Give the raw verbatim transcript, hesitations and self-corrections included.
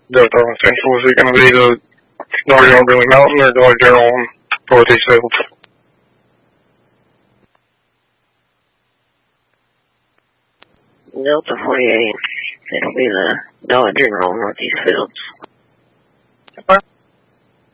Delta Central, is it going to be the North Billy Mountain or Dollar General on Northeast Fields? Delta forty-eight. It'll be the Dollar General Northeast Fields.